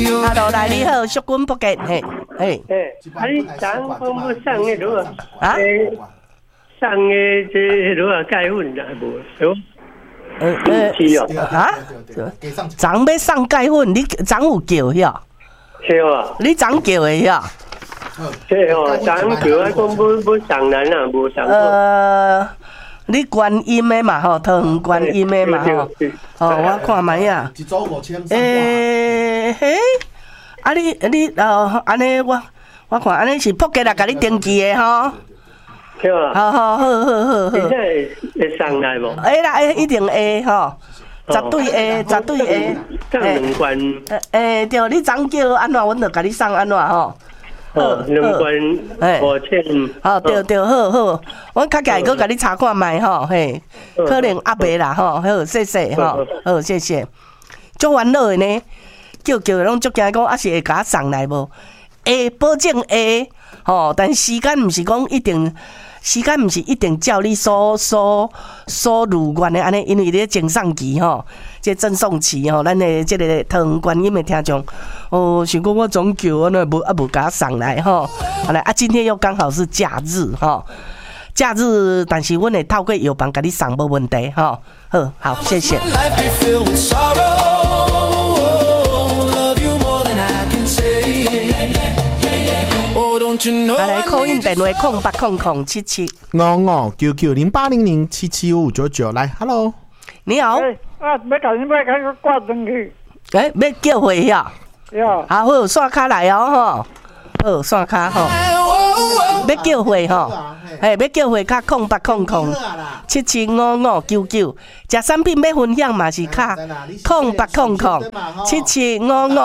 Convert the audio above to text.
，Hello， 来你好，淑君不见，嘿， 你昨本不送的如何？ 啊？ 送的这如何盖粉啦？无？ 啊？昨要送盖粉，你昨有叫遐？ 是啊。 你昨叫的遐？ 是哦，昨叫我讲不送人啦，无送。 你观音的嘛吼，桃园观音的嘛吼，我看卖啊。 一组5000。 嘿，啊你安尼我看安尼是仆街来甲你登记的吼。 对啊。好。你这会送来无？ 会啦，一定会吼，绝对会，绝对会。 送两罐。 对，你昨叫安怎，阮就甲你送安怎吼。 两罐5000。 好，对，好，我较家佫甲你查看卖吼，嘿，可能压袂啦吼，好，谢谢吼，好，谢谢。足烦恼的呢，叫拢足惊讲，啊是会甲我送来无？会，保证会，吼，但时间毋是讲一定。时间毋是一定照你所如愿的安尼，因为咧前送期吼，这赠送期吼，咱的这个桃园观音的听众，想讲我总叫我那无甲送来吼，好来今天又刚好是假日吼，假日，但是阮会透过邮帮甲你送无问题吼，好，谢谢。来 call in 电话08007755990800775599来 ，Hello， 你好。 要甲你买个挂灯去。 要叫回呀？好，刷卡来哦吼，刷卡吼。要叫回吼，要叫回卡0800775599，食产品要分享嘛是卡08007755。